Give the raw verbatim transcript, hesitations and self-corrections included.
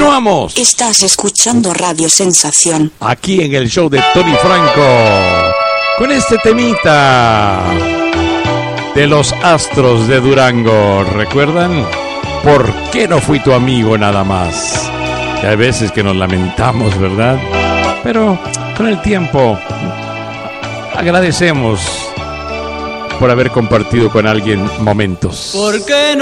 Continuamos. Estás escuchando Radio Sensación. Aquí en el show de Tony Franco. Con este temita de los Astros de Durango. ¿Recuerdan? ¿Por qué no fui tu amigo nada más? Que hay veces que nos lamentamos, ¿verdad? Pero con el tiempo agradecemos por haber compartido con alguien momentos. ¿Por qué no?